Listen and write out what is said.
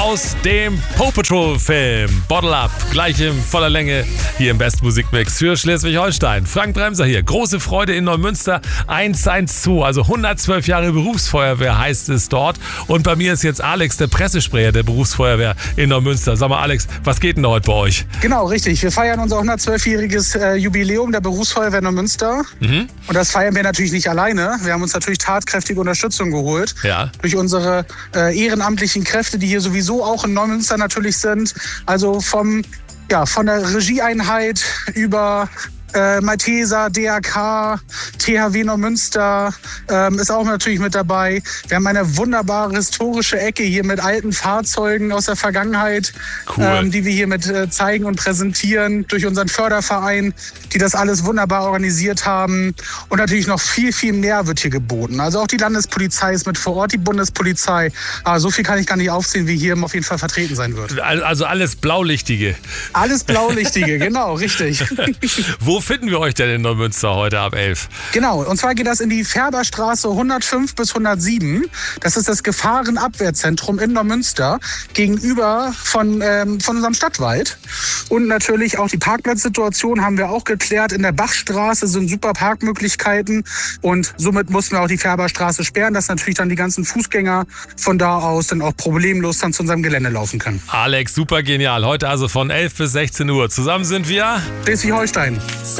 aus dem Paw Patrol Film. Bottle Up, gleich in voller Länge hier im Best Musikmix für Schleswig-Holstein. Frank Bremser hier. Große Freude in Neumünster. 112, also 112 Jahre Berufsfeuerwehr heißt es dort. Und bei mir ist jetzt Alex, der Pressesprecher der Berufsfeuerwehr in Neumünster. Sag mal, Alex, was geht denn da heute bei euch? Genau, richtig. Wir feiern unser 112-jähriges Jubiläum der Berufsfeuerwehr Neumünster. Und das feiern wir natürlich nicht alleine. Wir haben uns natürlich tatkräftige Unterstützung geholt. Ja. Durch unsere ehrenamtlichen Kräfte, die hier sowieso auch in Neumünster natürlich sind. Also von der Regieeinheit über Malteser, DRK, THW Neumünster ist auch natürlich mit dabei. Wir haben eine wunderbare historische Ecke hier mit alten Fahrzeugen aus der Vergangenheit, Cool. die wir hier mit zeigen und präsentieren durch unseren Förderverein, die das alles wunderbar organisiert haben. Und natürlich noch viel, viel mehr wird hier geboten. Also auch die Landespolizei ist mit vor Ort, die Bundespolizei. Aber so viel kann ich gar nicht aufzählen, wie hier auf jeden Fall vertreten sein wird. Also alles Blaulichtige. Alles Blaulichtige, genau, richtig. Wo finden wir euch denn in Neumünster heute ab 11? Genau, und zwar geht das in die Färberstraße 105 bis 107. Das ist das Gefahrenabwehrzentrum in Neumünster gegenüber von unserem Stadtwald. Und natürlich auch die Parkplatzsituation haben wir auch geklärt. In der Bachstraße sind super Parkmöglichkeiten und somit mussten wir auch die Färberstraße sperren, dass natürlich dann die ganzen Fußgänger von da aus dann auch problemlos dann zu unserem Gelände laufen können. Alex, super genial. Heute also von 11 bis 16 Uhr. Zusammen sind wir Schleswig-Holstein.